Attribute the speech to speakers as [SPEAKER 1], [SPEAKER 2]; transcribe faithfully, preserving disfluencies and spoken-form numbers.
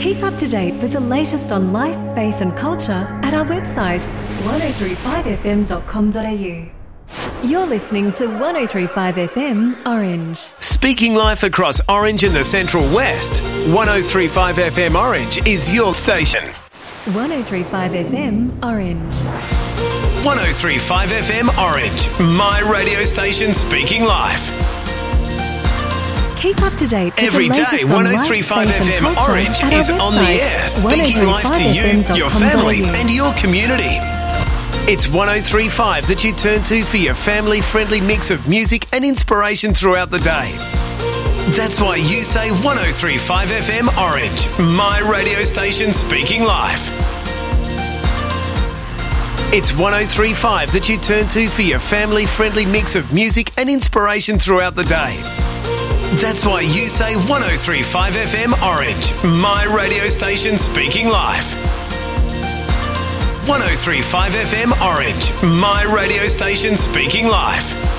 [SPEAKER 1] Keep up to date with the latest on life, faith and culture at our website one oh three five f m dot com dot a u. You're listening to one oh three point five F M Orange.
[SPEAKER 2] Speaking life across Orange and the Central West, one oh three point five F M Orange is your station.
[SPEAKER 1] one oh three point five F M Orange.
[SPEAKER 2] one oh three point five F M Orange, my radio station speaking life.
[SPEAKER 1] Keep up to date with
[SPEAKER 2] Every
[SPEAKER 1] the
[SPEAKER 2] day,
[SPEAKER 1] latest
[SPEAKER 2] one
[SPEAKER 1] on
[SPEAKER 2] oh
[SPEAKER 1] life,
[SPEAKER 2] three point five
[SPEAKER 1] faith
[SPEAKER 2] F
[SPEAKER 1] and
[SPEAKER 2] M
[SPEAKER 1] culture
[SPEAKER 2] Orange
[SPEAKER 1] at our
[SPEAKER 2] is on the
[SPEAKER 1] website,
[SPEAKER 2] air, speaking life to you, your family and your community. It's one oh three point five that you turn to for your family-friendly mix of music and inspiration throughout the day. That's why you say one oh three point five F M Orange, my radio station speaking life. It's one oh three point five that you turn to for your family-friendly mix of music and inspiration throughout the day. That's why you say one oh three point five F M Orange, my radio station speaking life. one oh three point five F M Orange, my radio station speaking life.